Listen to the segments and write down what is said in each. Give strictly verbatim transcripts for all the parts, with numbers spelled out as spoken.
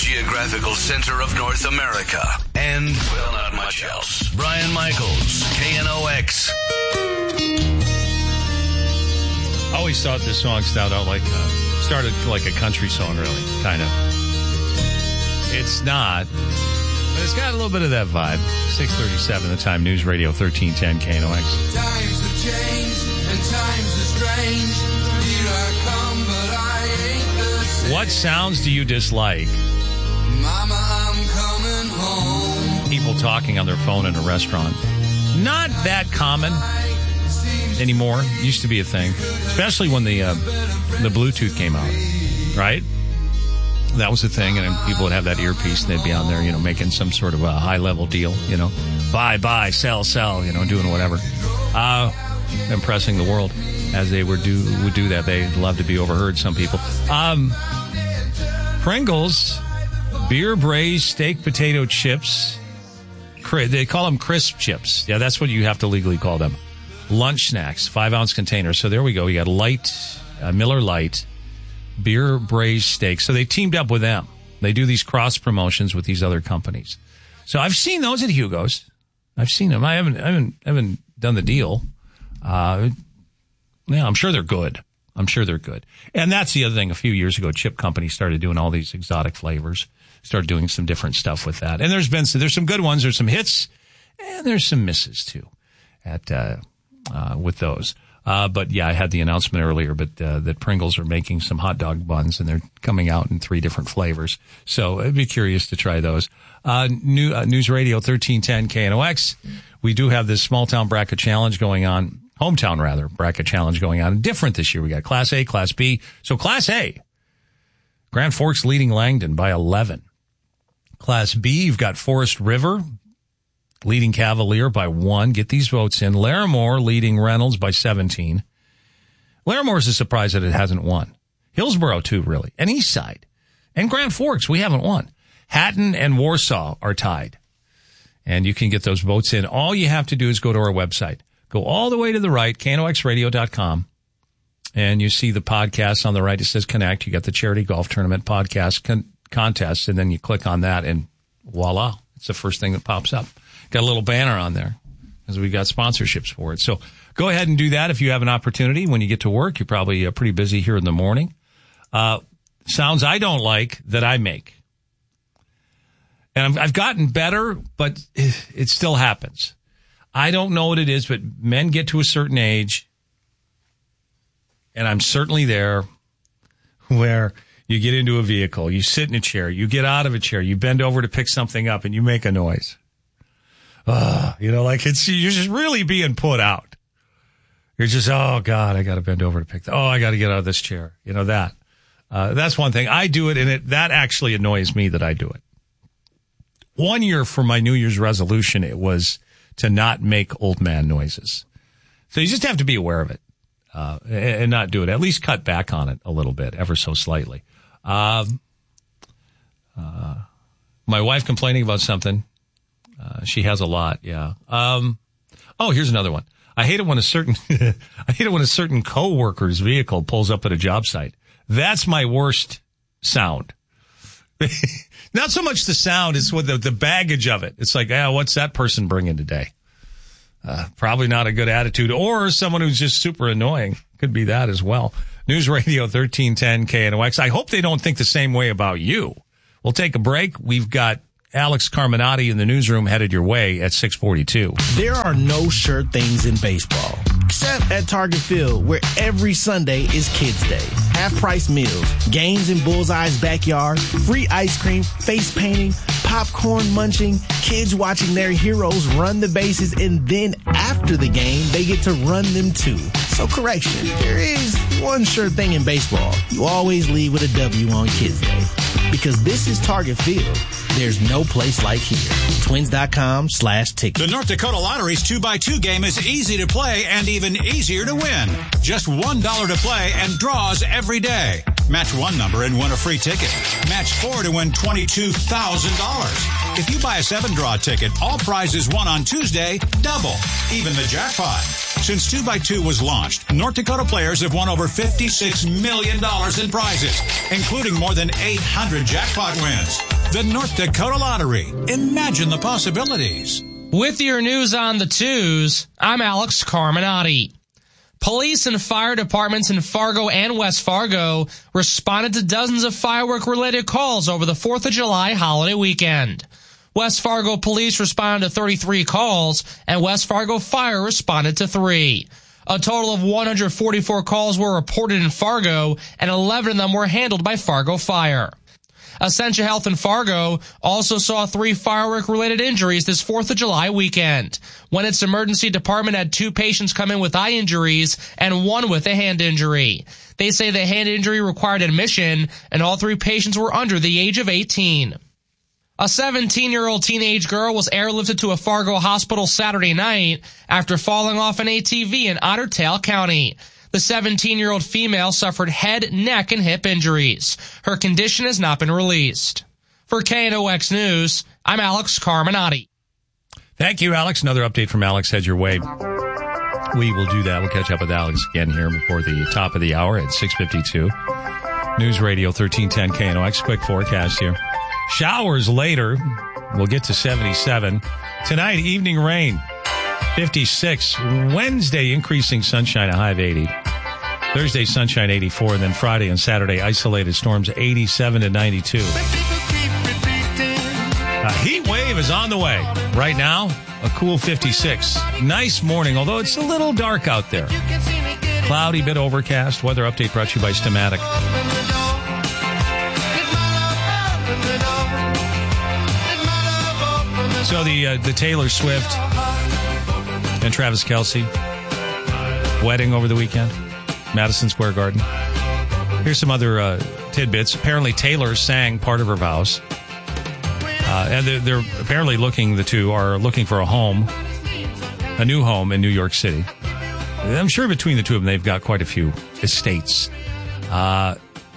geographical center of North America. And, well, not much else. Brian Michaels, K N O X. I always thought this song started out like a, started like a country song, really, kind of. It's not, but it's got a little bit of that vibe. six thirty-seven, the time, News Radio thirteen ten K N O X. Times have changed and times are strange. Here I come, but I ain't the same. What sounds do you dislike? Mama, I'm coming home. People talking on their phone in a restaurant. Not that common anymore. Used to be a thing, especially when the uh, the Bluetooth came out, right? That was the thing, and people would have that earpiece, and they'd be on there, you know, making some sort of a high-level deal, you know, buy, buy, sell, sell, you know, doing whatever, uh, impressing the world as they would do would do that. They'd love to be overheard. Some people. Um, Pringles, beer braised steak potato chips. They call them crisp chips. Yeah, that's what you have to legally call them. Lunch snacks, five ounce containers. So there we go. We got light, uh, Miller Lite, beer braised steak. So they teamed up with them. They do these cross promotions with these other companies. So I've seen those at Hugo's. I've seen them. I haven't, I haven't, I haven't done the deal. Uh, yeah, I'm sure they're good. I'm sure they're good. And that's the other thing. A few years ago, chip companies started doing all these exotic flavors. Started doing some different stuff with that. And there's been some, there's some good ones. There's some hits, and there's some misses too. At uh, uh, with those. Uh, but yeah, I had the announcement earlier, but uh, that Pringles are making some hot dog buns, and they're coming out in three different flavors. So I'd be curious to try those. Uh, new uh, News Radio thirteen ten K N O X. We do have this small town bracket challenge going on, hometown rather bracket challenge going on. Different this year. We got Class A, Class B. So Class A, Grand Forks leading Langdon by eleven. Class B, you've got Forest River leading Cavalier by one. Get these votes in. Larimore leading Reynolds by seventeen. Larimore's a surprise that it hasn't won. Hillsborough, too, really. And Eastside. And Grand Forks, we haven't won. Hatton and Warsaw are tied. And you can get those votes in. All you have to do is go to our website. Go all the way to the right, K N O X radio dot com. And you see the podcast on the right. It says Connect. You got the Charity Golf Tournament podcast con- contest. And then you click on that, and voila. It's the first thing that pops up. Got a little banner on there because we got sponsorships for it. So go ahead and do that if you have an opportunity. When you get to work, you're probably uh, pretty busy here in the morning. Uh, sounds I don't like that I make. And I've, I've gotten better, but it, it still happens. I don't know what it is, but men get to a certain age, and I'm certainly there, where you get into a vehicle, you sit in a chair, you get out of a chair, you bend over to pick something up, and you make a noise. Uh, you know, like it's, you're just really being put out. You're just, oh God, I got to bend over to pick that. Oh, I got to get out of this chair. You know, that, uh, that's one thing. I do it, and it, that actually annoys me that I do it. One year for my New Year's resolution, it was to not make old man noises. So you just have to be aware of it, uh, and not do it. At least cut back on it a little bit, ever so slightly. Um, uh, my wife complaining about something. Uh, she has a lot, yeah. Um, oh, here's another one. I hate it when a certain, I hate it when a certain coworker's vehicle pulls up at a job site. That's my worst sound. Not so much the sound, it's what the, the baggage of it. It's like, ah, what's that person bringing today? Uh, probably not a good attitude, or someone who's just super annoying. Could be that as well. News Radio thirteen ten K N O X. I hope they don't think the same way about you. We'll take a break. We've got Alex Carminati in the newsroom headed your way at six forty-two. There are no sure things in baseball, except at Target Field, where every Sunday is Kids Day. Half-price meals, games in Bullseye's backyard, free ice cream, face painting, popcorn munching, kids watching their heroes run the bases, and then after the game, they get to run them too. So correction, there is one sure thing in baseball. You always leave with a W on Kids Day. Because this is Target Field. There's no place like here. Twins.com slash ticket. The North Dakota Lottery's two by two game is easy to play and even easier to win. Just one dollar to play and draws every day. Match one number and win a free ticket. Match four to win twenty-two thousand dollars. If you buy a seven draw ticket, all prizes won on Tuesday double, even the jackpot. Since two by two was launched, North Dakota players have won over fifty-six million dollars in prizes, including more than eight hundred jackpot wins. The North Dakota Lottery. Imagine the possibilities. With your news on the twos, I'm Alex Carminati. Police and fire departments in Fargo and West Fargo responded to dozens of firework-related calls over the fourth of July holiday weekend. West Fargo police responded to thirty-three calls, and West Fargo Fire responded to three. A total of one hundred forty-four calls were reported in Fargo, and eleven of them were handled by Fargo Fire. Essentia Health in Fargo also saw three firework-related injuries this fourth of July weekend, when its emergency department had two patients come in with eye injuries and one with a hand injury. They say the hand injury required admission, and all three patients were under the age of eighteen. A seventeen-year-old teenage girl was airlifted to a Fargo hospital Saturday night after falling off an A T V in Otter Tail County. The seventeen-year-old female suffered head, neck, and hip injuries. Her condition has not been released. For K N O X News, I'm Alex Carminati. Thank you, Alex. Another update from Alex heads your way. We will do that. We'll catch up with Alex again here before the top of the hour at six fifty-two. News Radio thirteen ten K N O X. Quick forecast here. Showers later. We'll get to seventy-seven. Tonight, evening rain. fifty-six. Wednesday, increasing sunshine, a high of eighty. Thursday, sunshine, eighty-four. And then Friday and Saturday, isolated storms, eighty-seven to ninety-two. A heat wave is on the way. Right now, a cool fifty-six. Nice morning, although it's a little dark out there. Cloudy, bit overcast. Weather update brought to you by Stamatic. So the uh, the Taylor Swift and Travis Kelce wedding over the weekend, Madison Square Garden. Here's some other uh, tidbits. Apparently, Taylor sang part of her vows, uh, and they're, they're apparently looking. The two are looking for a home, a new home in New York City. I'm sure between the two of them, they've got quite a few estates. Uh,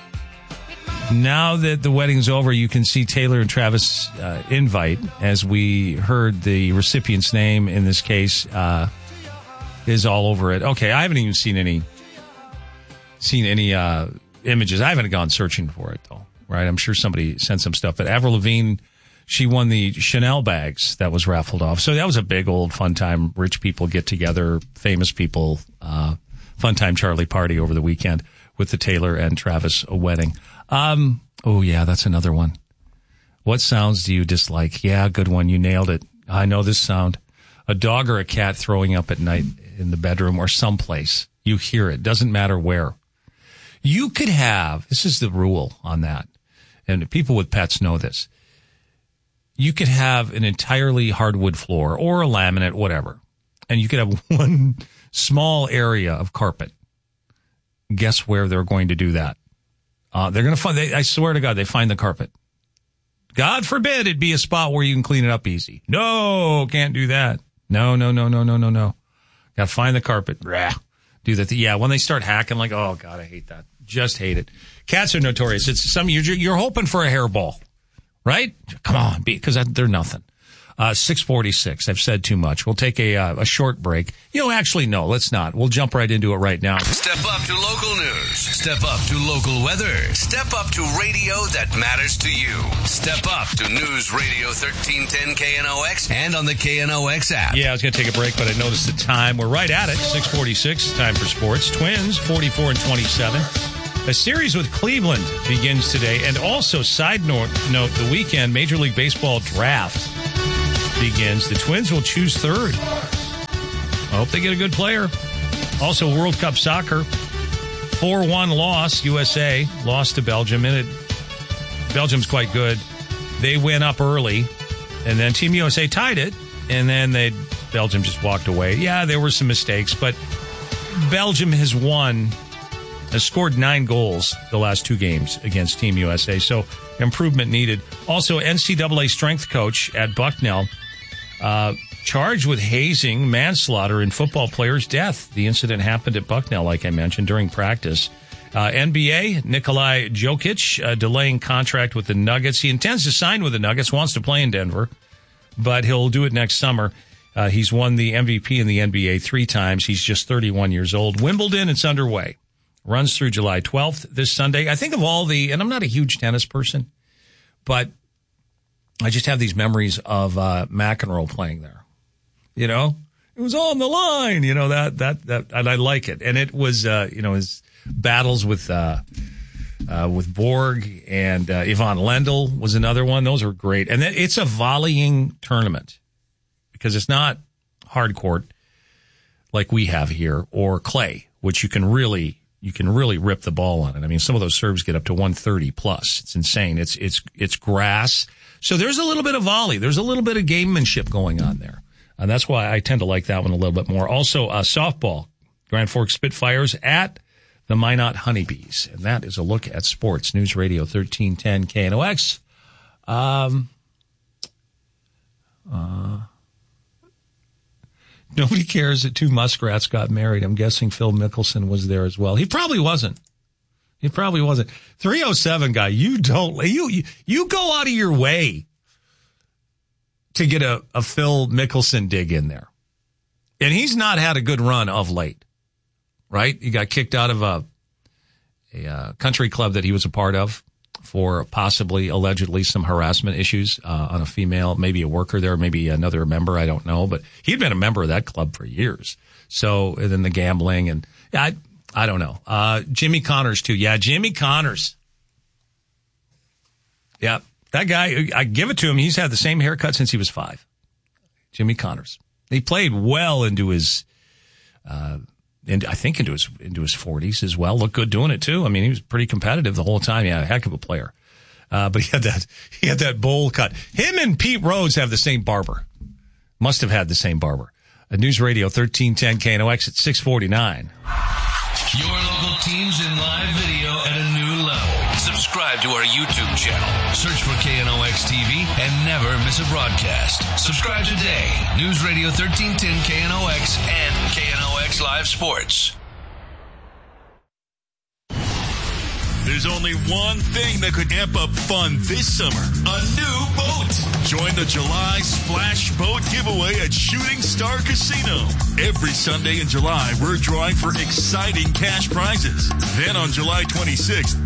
Now that the wedding's over, you can see Taylor and Travis' uh, invite. As we heard, the recipient's name in this case uh, is all over it. Okay, I haven't even seen any seen any uh, images. I haven't gone searching for it though. Right? I'm sure somebody sent some stuff. But Avril Lavigne, she won the Chanel bags that was raffled off. So that was a big old fun time. Rich people get together, famous people, uh, fun time Charlie party over the weekend with the Taylor and Travis wedding. Um, oh yeah, that's another one. What sounds do you dislike? Yeah, good one. You nailed it. I know this sound. A dog or a cat throwing up at night in the bedroom or someplace. You hear it. Doesn't matter where. You could have, this is the rule on that, and people with pets know this. You could have an entirely hardwood floor or a laminate, whatever, and you could have one small area of carpet. Guess where they're going to do that? Uh, they're going to find, they, I swear to God, they find the carpet. God forbid it be a spot where you can clean it up easy. No, can't do that. No, no, no, no, no, no, no. Got to find the carpet. Rah. Do that. Yeah, when they start hacking, like, oh, God, I hate that. Just hate it. Cats are notorious. It's some, you're, you're hoping for a hairball, right? Come on, because they're nothing. Uh, six forty-six. I've said too much. We'll take a uh, a short break. You know, actually, no, let's not. We'll jump right into it right now. Step up to local news. Step up to local weather. Step up to radio that matters to you. Step up to News Radio thirteen ten K N O X and on the K N O X app. Yeah, I was going to take a break, but I noticed the time. We're right at it. six forty-six. Time for sports. Twins, forty-four and twenty-seven. A series with Cleveland begins today. And also, side note, note the weekend Major League Baseball draft begins. The Twins will choose third. I hope they get a good player. Also, World Cup soccer, four one loss. U S A lost to Belgium. And it, Belgium's quite good. They went up early, and then Team U S A tied it, and then they Belgium just walked away. Yeah, there were some mistakes, but Belgium has won, has scored nine goals the last two games against Team U S A, so improvement needed. Also, N C double A strength coach at Bucknell, Uh, charged with hazing, manslaughter, in football player's death. The incident happened at Bucknell, like I mentioned, during practice. Uh, N B A, Nikolai Jokic, uh, delaying contract with the Nuggets. He intends to sign with the Nuggets, wants to play in Denver, but he'll do it next summer. Uh, he's won the M V P in the N B A three times. He's just thirty-one years old. Wimbledon, it's underway. Runs through July twelfth this Sunday. I think of all the, and I'm not a huge tennis person, but I just have these memories of uh, McEnroe playing there. You know, it was on the line. You know that that that, and I like it. And it was, uh, you know, his battles with uh, uh, with Borg and uh, Yvonne Lendl was another one. Those were great. And then it's a volleying tournament because it's not hard court like we have here or clay, which you can really. You can really rip the ball on it. I mean, some of those serves get up to one thirty plus. It's insane. It's it's it's grass. So there's a little bit of volley. There's a little bit of gamemanship going on there. And that's why I tend to like that one a little bit more. Also, uh, softball, Grand Forks Spitfires at the Minot Honeybees. And that is a look at sports. News Radio thirteen ten K N O X. Um, uh, Nobody cares that two muskrats got married. I'm guessing Phil Mickelson was there as well. He probably wasn't. He probably wasn't. three oh seven guy, you don't, you, you, you go out of your way to get a, a Phil Mickelson dig in there. And he's not had a good run of late, right? He got kicked out of a, a uh, country club that he was a part of for possibly, allegedly, some harassment issues uh, on a female, maybe a worker there, maybe another member, I don't know. But he'd been a member of that club for years. So, and then the gambling, and I I don't know. Uh, Jimmy Connors, too. Yeah, Jimmy Connors. Yeah, that guy, I give it to him. He's had the same haircut since he was five. Jimmy Connors. He played well into his, uh, and I think into his into his forties as well. Looked good doing it too. I mean, he was pretty competitive the whole time. Yeah, a heck of a player. Uh, but he had that he had that bowl cut. Him and Pete Rose have the same barber. Must have had the same barber. Uh, News Radio thirteen ten K N O X at six forty-nine. Your local teams in live video at a new level. Subscribe to our YouTube channel. Search for K N O X T V and never miss a broadcast. Subscribe today. News Radio thirteen ten K N O X and K N O X Live Sports. There's only one thing that could amp up fun this summer. A new boat. Join the July Splash Boat giveaway at Shooting Star Casino. Every Sunday in July, we're drawing for exciting cash prizes. Then on July twenty-sixth,